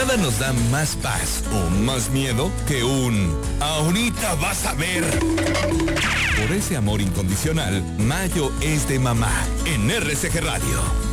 Nada nos da más paz o más miedo que un "ahorita vas a ver". Por ese amor incondicional, mayo es de mamá en RCG Radio.